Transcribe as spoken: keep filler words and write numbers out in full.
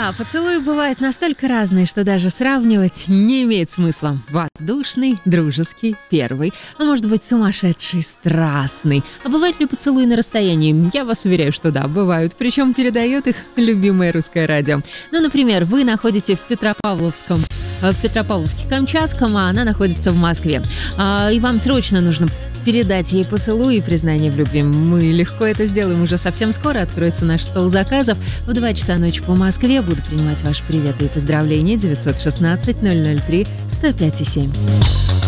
Да, поцелуи бывают настолько разные, что даже сравнивать не имеет смысла. Воздушный, дружеский, первый, а может быть сумасшедший, страстный. А бывают ли поцелуи на расстоянии? Я вас уверяю, что да, бывают. Причем передает их любимое русское радио. Ну, например, вы находитесь в Петропавловском, в Петропавловске-Камчатском, а она находится в Москве. А, и вам срочно нужно передать ей поцелуй и признание в любви. Мы легко это сделаем уже совсем скоро. Откроется наш стол заказов. В два часа ночи по Москве буду принимать ваши приветы и поздравления. девятьсот шестнадцать ноль ноль три сто пять и семь.